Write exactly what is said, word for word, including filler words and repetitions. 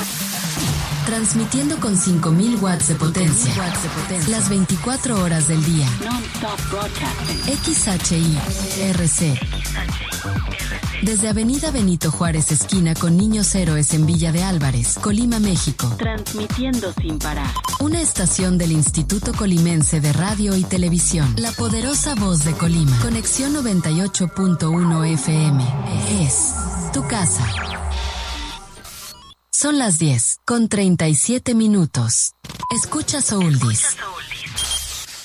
Transmitiendo con cinco mil watts de potencia. Las veinticuatro horas del día. X H I R C. Desde Avenida Benito Juárez, esquina con Niños Héroes en Villa de Álvarez, Colima, México. Transmitiendo sin parar. Una estación del Instituto Colimense de Radio y Televisión. La poderosa voz de Colima. Conexión noventa y ocho punto uno F M. Es tu casa. Son las diez, con treinta y siete minutos. Escucha Souldies.